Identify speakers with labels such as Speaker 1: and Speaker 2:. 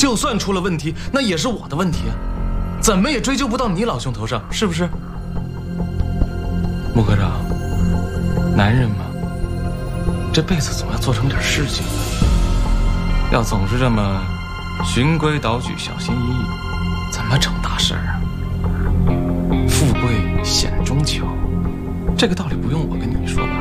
Speaker 1: 就算出了问题，那也是我的问题啊，怎么也追究不到你老兄头上，是不是？穆科长，男人嘛，这辈子总要做成点事情，要总是这么循规蹈矩、小心翼翼，怎么成大事啊？富贵险中求，这个道理不用我跟你说吧？